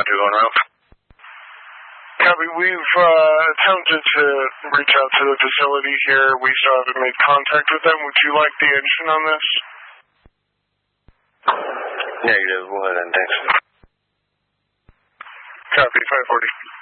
Roger, going around. Copy. We've attempted to reach out to the facility here. We still haven't made contact with them. Would you like the engine on this? Negative. Go ahead and thanks. Copy. 540.